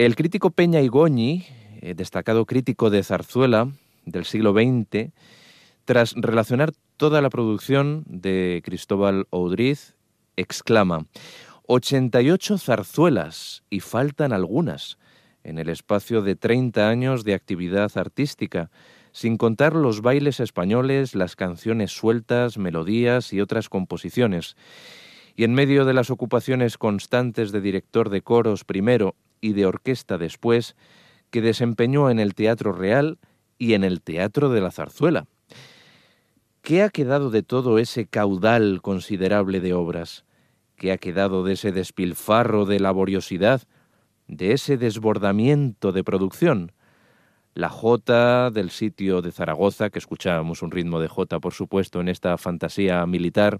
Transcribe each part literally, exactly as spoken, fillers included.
El crítico Peña Igoñi, eh, destacado crítico de zarzuela del siglo veinte, tras relacionar toda la producción de Cristóbal Oudriz, exclama: ochenta y ocho zarzuelas, y faltan algunas, en el espacio de treinta años de actividad artística, sin contar los bailes españoles, las canciones sueltas, melodías y otras composiciones. Y en medio de las ocupaciones constantes de director de coros primero y de orquesta después, que desempeñó en el Teatro Real y en el Teatro de la Zarzuela. ¿Qué ha quedado de todo ese caudal considerable de obras? ¿Qué ha quedado de ese despilfarro de laboriosidad, de ese desbordamiento de producción? La jota del sitio de Zaragoza, que escuchábamos un ritmo de jota, por supuesto, en esta fantasía militar.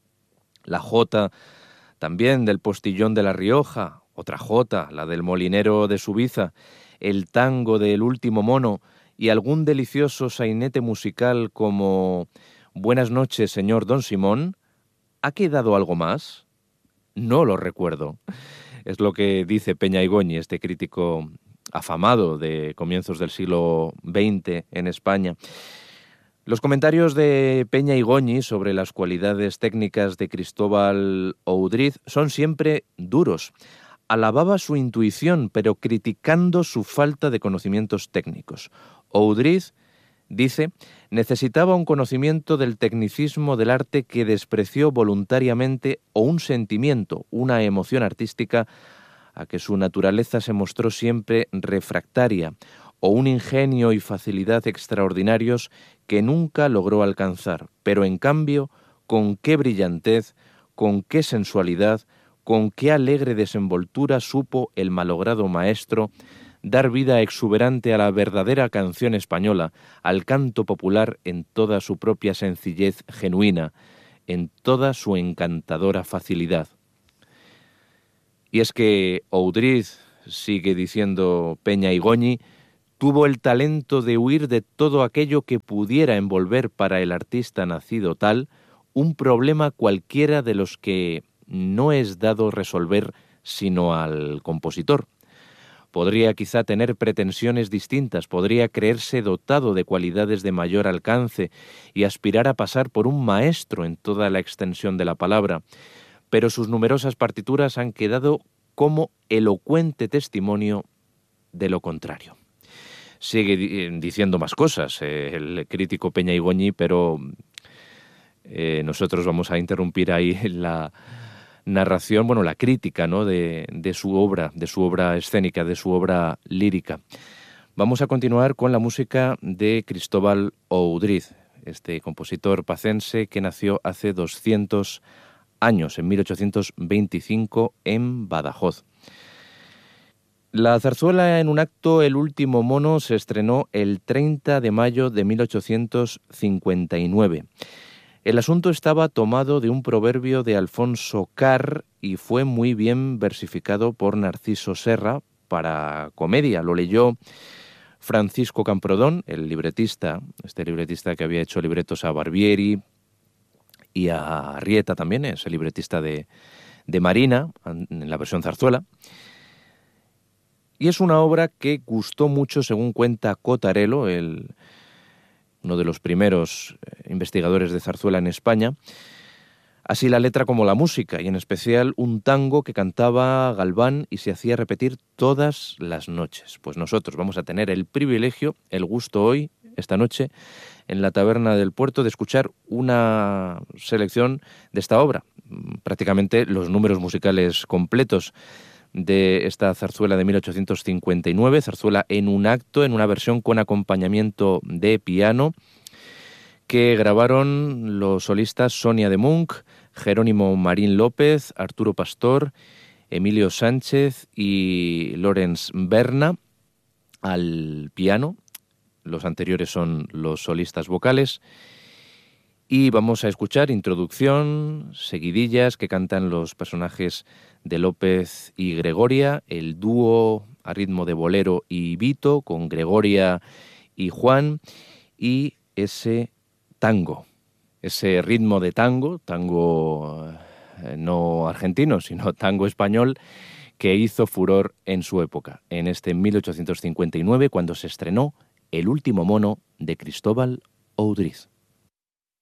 La jota también del Postillón de La Rioja, otra jota, la del Molinero de Subiza, el tango del Último Mono y algún delicioso sainete musical como Buenas noches, señor Don Simón. ¿Ha quedado algo más? No lo recuerdo. Es lo que dice Peña Igoñi, este crítico afamado de comienzos del siglo veinte en España. Los comentarios de Peña Igoñi sobre las cualidades técnicas de Cristóbal Oudriz son siempre duros. Alababa su intuición, pero criticando su falta de conocimientos técnicos. Oudriz, dice, necesitaba un conocimiento del tecnicismo del arte que despreció voluntariamente, o un sentimiento, una emoción artística a que su naturaleza se mostró siempre refractaria, o un ingenio y facilidad extraordinarios que nunca logró alcanzar, pero en cambio, con qué brillantez, con qué sensualidad, con qué alegre desenvoltura supo el malogrado maestro dar vida exuberante a la verdadera canción española, al canto popular en toda su propia sencillez genuina, en toda su encantadora facilidad. Y es que Oudriz, sigue diciendo Peña Igoñi, tuvo el talento de huir de todo aquello que pudiera envolver para el artista nacido tal un problema cualquiera de los que no es dado resolver sino al compositor. Podría quizá tener pretensiones distintas, podría creerse dotado de cualidades de mayor alcance y aspirar a pasar por un maestro en toda la extensión de la palabra, pero sus numerosas partituras han quedado como elocuente testimonio de lo contrario. Sigue diciendo más cosas eh, el crítico Peña Igoñi, pero eh, nosotros vamos a interrumpir ahí la narración, bueno, la crítica, ¿no?, de, de su obra, de su obra escénica, de su obra lírica. Vamos a continuar con la música de Cristóbal Oudriz, este compositor pacense que nació hace doscientos años, en mil ochocientos veinticinco, en Badajoz. La zarzuela en un acto, El Último Mono, se estrenó el treinta de mayo de mil ochocientos cincuenta y nueve. El asunto estaba tomado de un proverbio de Alfonso Carr y fue muy bien versificado por Narciso Serra para comedia. Lo leyó Francisco Camprodón, el libretista, este libretista que había hecho libretos a Barbieri y a Arrieta también, es el libretista de, de Marina, en la versión zarzuela. Y es una obra que gustó mucho, según cuenta Cotarelo, el, uno de los primeros investigadores de zarzuela en España, así la letra como la música, y en especial un tango que cantaba Galván y se hacía repetir todas las noches. Pues nosotros vamos a tener el privilegio, el gusto hoy, esta noche, en la Taberna del Puerto, de escuchar una selección de esta obra, prácticamente los números musicales completos de esta zarzuela de mil ochocientos cincuenta y nueve, zarzuela en un acto, en una versión con acompañamiento de piano, que grabaron los solistas Sonia de Munk, Jerónimo Marín López, Arturo Pastor, Emilio Sánchez y Lorenz Berna al piano. Los anteriores son los solistas vocales. Y vamos a escuchar introducción, seguidillas que cantan los personajes de López y Gregoria, el dúo a ritmo de bolero y vito con Gregoria y Juan, y ese tango, ese ritmo de tango, tango eh, no argentino, sino tango español, que hizo furor en su época, en este mil ochocientos cincuenta y nueve, cuando se estrenó El último mono de Cristóbal Oudriz.